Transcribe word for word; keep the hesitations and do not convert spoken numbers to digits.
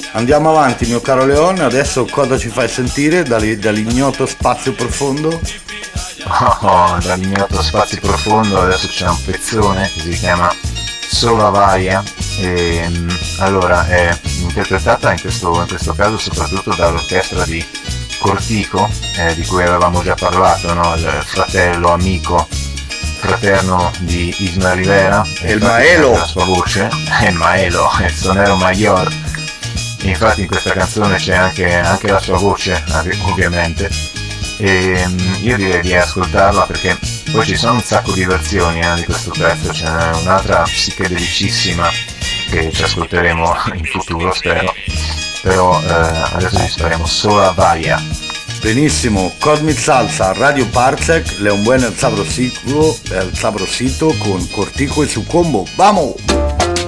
Andiamo avanti, mio caro Leone, adesso cosa ci fai sentire dall'i- dall'ignoto spazio profondo? Oh, dall'ignoto spazio profondo adesso c'è un pezzone che si chiama Solo Avaria e, allora è interpretata in questo, in questo caso soprattutto dall'orchestra di Cortico, eh, di cui avevamo già parlato, no? Il fratello amico fraterno di Isma Rivera, e il Maelo, la sua voce è il Maelo, il sonero Mayor. Infatti in questa canzone c'è anche, anche la sua voce, ovviamente, e io direi di ascoltarla perché poi ci sono un sacco di versioni eh, di questo pezzo, ce n'è un'altra psichedelicissima che ci ascolteremo in futuro, spero, però eh, adesso ci speriamo solo a Varia. Benissimo, Cosmic Salsa, Radio Parsec, Leon Bueno el Sabrosito, el Sabrosito con Cortico e su combo, vamos!